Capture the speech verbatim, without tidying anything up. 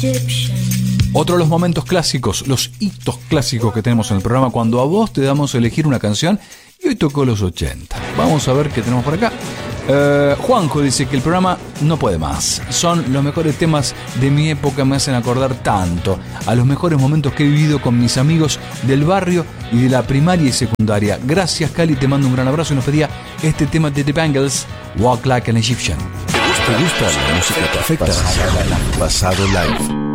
Otro de los momentos clásicos, los hitos clásicos que tenemos en el programa, cuando a vos te damos a elegir una canción, y hoy tocó los ochenta. Vamos a ver qué tenemos por acá. Uh, Juanjo dice que el programa no puede más. Son los mejores temas de mi época, me hacen acordar tanto a los mejores momentos que he vivido con mis amigos del barrio y de la primaria y secundaria. Gracias, Cali, te mando un gran abrazo y nos pedía este tema de The Bangles, Walk Like an Egyptian. ¿Te gusta la música perfecta? Pasado Live.